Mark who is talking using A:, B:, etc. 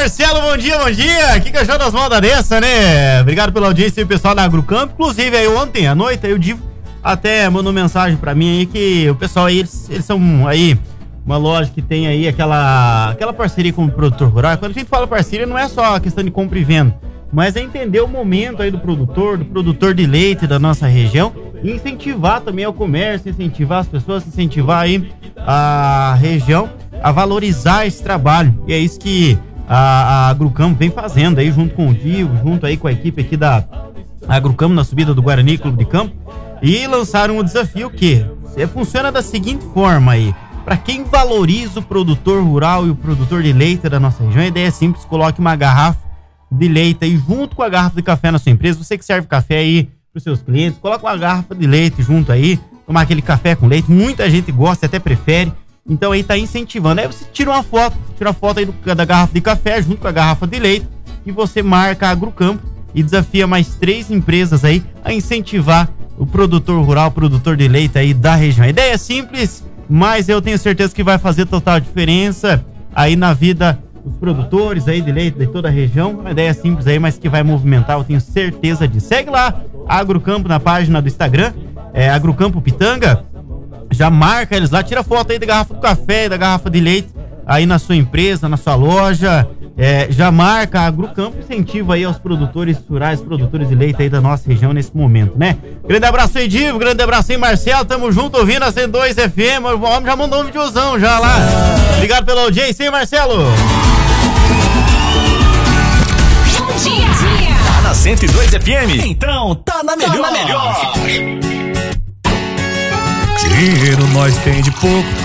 A: Marcelo, bom dia, bom dia. Que cachorro das modas dessa, né? Obrigado pela audiência e o pessoal da Agrocampo. Inclusive, aí ontem à noite, aí o Divo até mandou mensagem pra mim aí que o pessoal aí, eles são aí uma loja que tem aí aquela parceria com o produtor rural. Quando a gente fala parceria, não é só a questão de compra e venda, mas é entender o momento aí do produtor de leite da nossa região e incentivar também o comércio, incentivar as pessoas, incentivar aí a região a valorizar esse trabalho. E é isso que a Agrocampo vem fazendo aí junto com o Divo, junto aí com a equipe aqui da Agrocampo na subida do Guarani Clube de Campo, e lançaram um desafio que funciona da seguinte forma aí. Para quem valoriza o produtor rural e o produtor de leite da nossa região, a ideia é simples: coloque uma garrafa de leite aí junto com a garrafa de café na sua empresa. Você que serve café aí para os seus clientes, coloca uma garrafa de leite junto aí, tomar aquele café com leite. Muita gente gosta, até prefere. Então aí tá incentivando. Aí você tira uma foto aí da garrafa de café junto com a garrafa de leite e você marca a Agrocampo e desafia mais 3 empresas aí a incentivar o produtor rural, o produtor de leite aí da região. A ideia é simples, mas eu tenho certeza que vai fazer total diferença aí na vida dos produtores aí de leite de toda a região. Uma ideia simples aí, mas que vai movimentar, eu tenho certeza disso. Segue lá a Agrocampo na página do Instagram, Agrocampo Pitanga. Já marca eles lá, tira foto aí da garrafa do café, da garrafa de leite aí na sua empresa, na sua loja. Já marca a Agrocampo, incentiva aí aos produtores rurais, produtores de leite aí da nossa região nesse momento, né? Grande abraço aí, Divo, grande abraço aí, Marcelo, tamo junto ouvindo a 102 FM, o homem já mandou um videozão já lá. Obrigado pela audiência, hein, Marcelo?
B: Bom dia! Tá na 102 FM? Então, tá na melhor.
C: Dinheiro nós tem de pouco.